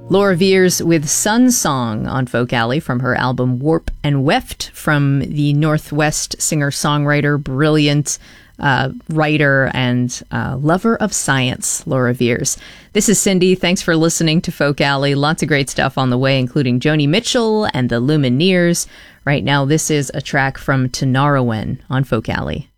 Laura Veirs with Sun Song on Folk Alley from her album Warp and Weft, from the Northwest singer-songwriter, brilliant writer and lover of science, Laura Veirs. This is Cindy. Thanks for listening to Folk Alley. Lots of great stuff on the way, including Joni Mitchell and the Lumineers. Right now, this is a track from Tinariwen on Folk Alley.